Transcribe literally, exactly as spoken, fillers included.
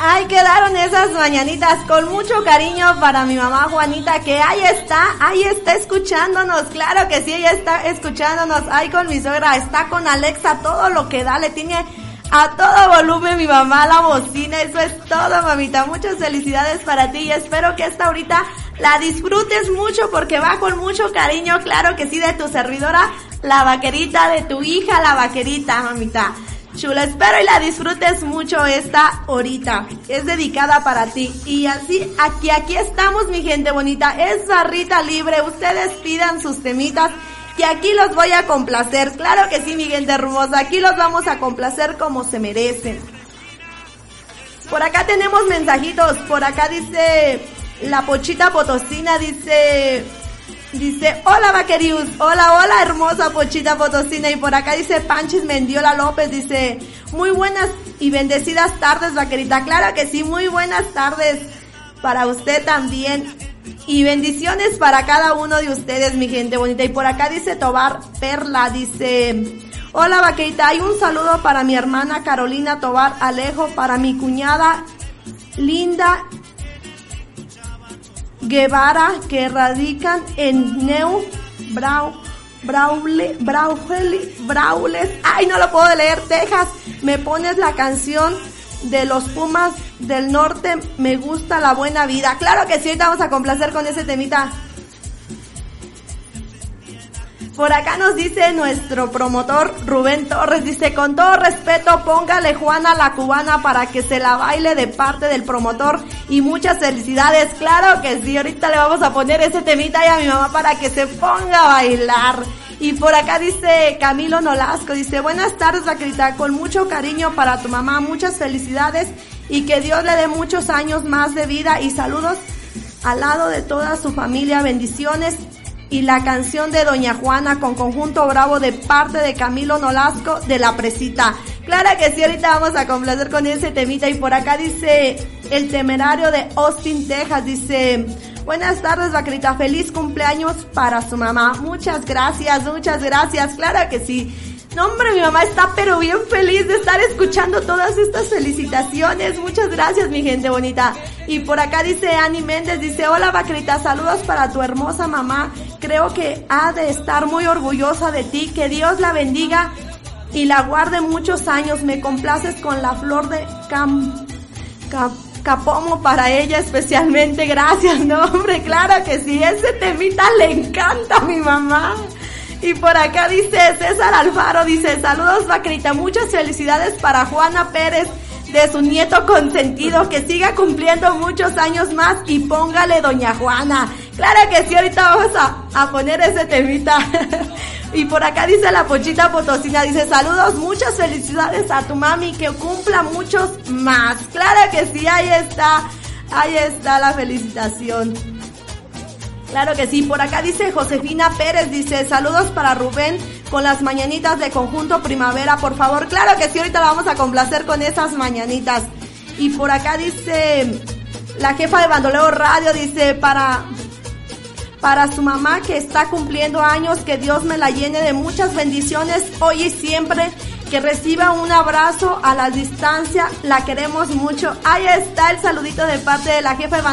Ahí quedaron esas mañanitas con mucho cariño para mi mamá Juanita, que ahí está, ahí está escuchándonos, claro que sí, ella está escuchándonos, ahí con mi suegra, está con Alexa, todo lo que da, le tiene a todo volumen mi mamá la bocina, eso es todo, mamita, muchas felicidades para ti y espero que esta ahorita la disfrutes mucho porque va con mucho cariño, claro que sí, de tu servidora, la vaquerita, de tu hija, la vaquerita, mamita. Chula, espero y la disfrutes mucho esta horita, es dedicada para ti. Y así, aquí, aquí estamos mi gente bonita, es barrita libre, ustedes pidan sus temitas y aquí los voy a complacer, claro que sí mi gente hermosa, aquí los vamos a complacer como se merecen. Por acá tenemos mensajitos, por acá dice la Pochita Potosina, dice... Dice, hola Vaquerius, hola, hola hermosa Pochita Potosina, y por acá dice Panchis Mendiola López, dice, muy buenas y bendecidas tardes Vaquerita, claro que sí, muy buenas tardes para usted también, y bendiciones para cada uno de ustedes mi gente bonita, y por acá dice Tobar Perla, dice, hola Vaquerita, hay un saludo para mi hermana Carolina Tobar Alejo, para mi cuñada Linda Guevara, que radican en New Brau, Braule, Braule, Braules, ay no lo puedo leer, Texas, me pones la canción de los Pumas del Norte, me gusta la buena vida, claro que sí, ahorita vamos a complacer con ese temita. Por acá nos dice nuestro promotor Rubén Torres, dice, con todo respeto, póngale Juana la cubana para que se la baile de parte del promotor y muchas felicidades, claro que sí, ahorita le vamos a poner ese temita y a mi mamá para que se ponga a bailar. Y por acá dice Camilo Nolasco, dice, buenas tardes Vaquerita, con mucho cariño para tu mamá, muchas felicidades y que Dios le dé muchos años más de vida y saludos al lado de toda su familia, bendiciones. Y la canción de Doña Juana con Conjunto Bravo de parte de Camilo Nolasco de La Presita. Claro que sí, ahorita vamos a complacer con ese temita. Y por acá dice El Temerario de Austin, Texas, dice, buenas tardes Vaquerita, feliz cumpleaños para su mamá. Muchas gracias, muchas gracias, claro que sí. No hombre, mi mamá está pero bien feliz de estar escuchando todas estas felicitaciones. Muchas gracias mi gente bonita. Y por acá dice Ani Méndez, dice, hola Vaquerita, saludos para tu hermosa mamá. Creo que ha de estar muy orgullosa de ti. Que Dios la bendiga y la guarde muchos años. Me complaces con la flor de cam, cap, Capomo para ella especialmente. Gracias, no hombre, claro que sí. Ese temita le encanta a mi mamá. Y por acá dice César Alfaro, dice, saludos Vaquerita, muchas felicidades para Juana Pérez de su nieto consentido, que siga cumpliendo muchos años más y póngale Doña Juana. Claro que sí, ahorita vamos a, a poner ese temita. Y por acá dice la Pochita Potosina, dice, saludos, muchas felicidades a tu mami, que cumpla muchos más. Claro que sí, ahí está, ahí está la felicitación. Claro que sí, por acá dice Josefina Pérez, dice, saludos para Rubén con las mañanitas de Conjunto Primavera, por favor. Claro que sí, ahorita la vamos a complacer con esas mañanitas. Y por acá dice la jefa de Bandoleo Radio, dice, para, para su mamá que está cumpliendo años, que Dios me la llene de muchas bendiciones hoy y siempre, que reciba un abrazo a la distancia, la queremos mucho. Ahí está el saludito de parte de la jefa de Bandoleo.